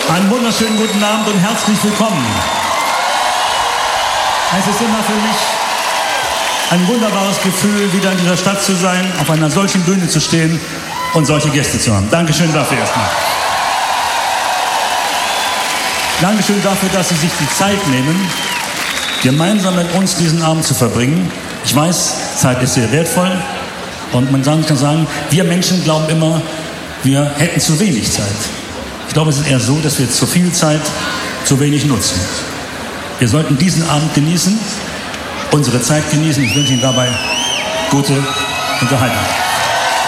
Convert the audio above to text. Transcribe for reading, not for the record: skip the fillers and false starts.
Einen wunderschönen guten Abend und herzlich willkommen. Es ist immer für mich ein wunderbares Gefühl, wieder in dieser Stadt zu sein, auf einer solchen Bühne zu stehen und solche Gäste zu haben. Dankeschön dafür erstmal. Dankeschön dafür, dass Sie sich die Zeit nehmen, gemeinsam mit uns diesen Abend zu verbringen. Ich weiß, Zeit ist sehr wertvoll und man kann sagen, wir Menschen glauben immer, wir hätten zu wenig Zeit. Ich glaube, es ist eher so, dass wir zu viel Zeit zu wenig nutzen. Wir sollten diesen Abend genießen, unsere Zeit genießen. Ich wünsche Ihnen dabei gute Unterhaltung.